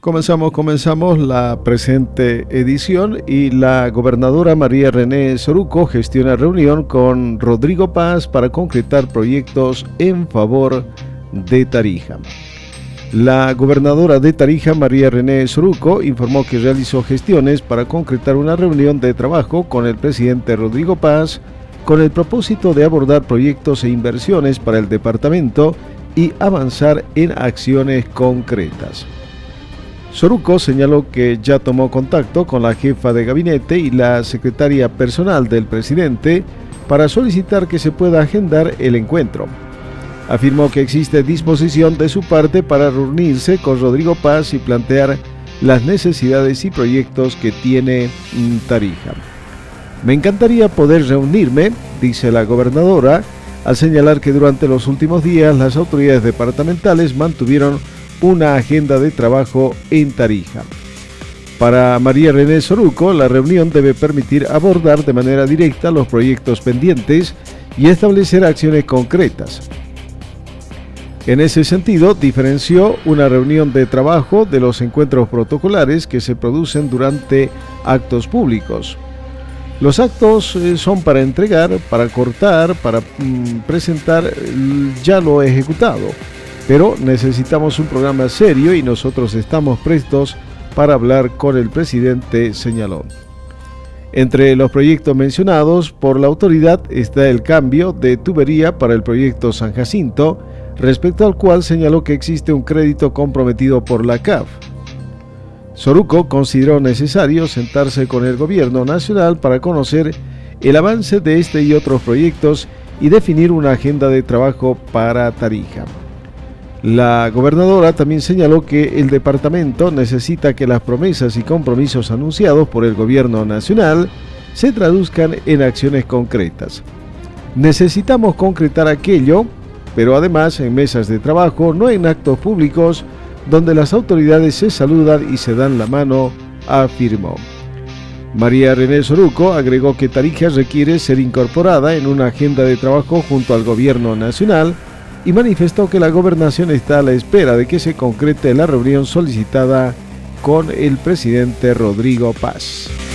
Comenzamos la presente edición y la gobernadora María René Soruco gestiona reunión con Rodrigo Paz para concretar proyectos en favor de Tarija. La gobernadora de Tarija, María René Soruco, informó que realizó gestiones para concretar una reunión de trabajo con el presidente Rodrigo Paz con el propósito de abordar proyectos e inversiones para el departamento y avanzar en acciones concretas. Soruco señaló que ya tomó contacto con la jefa de gabinete y la secretaria personal del presidente para solicitar que se pueda agendar el encuentro. Afirmó que existe disposición de su parte para reunirse con Rodrigo Paz y plantear las necesidades y proyectos que tiene Tarija. Me encantaría poder reunirme, dice la gobernadora, al señalar que durante los últimos días las autoridades departamentales mantuvieron una agenda de trabajo en Tarija. Para María René Soruco, la reunión debe permitir abordar de manera directa los proyectos pendientes y establecer acciones concretas. En ese sentido, diferenció una reunión de trabajo de los encuentros protocolares que se producen durante actos públicos. Los actos son para entregar, para cortar, para presentar ya lo ejecutado. Pero necesitamos un programa serio y nosotros estamos prestos para hablar con el presidente, señaló. Entre los proyectos mencionados por la autoridad está el cambio de tubería para el proyecto San Jacinto, respecto al cual señaló que existe un crédito comprometido por la CAF. Soruco consideró necesario sentarse con el gobierno nacional para conocer el avance de este y otros proyectos y definir una agenda de trabajo para Tarija. La gobernadora también señaló que el departamento necesita que las promesas y compromisos anunciados por el gobierno nacional se traduzcan en acciones concretas. Necesitamos concretar aquello, pero además en mesas de trabajo, no en actos públicos, donde las autoridades se saludan y se dan la mano, afirmó. María René Soruco agregó que Tarija requiere ser incorporada en una agenda de trabajo junto al gobierno nacional y manifestó que la gobernación está a la espera de que se concrete la reunión solicitada con el presidente Rodrigo Paz.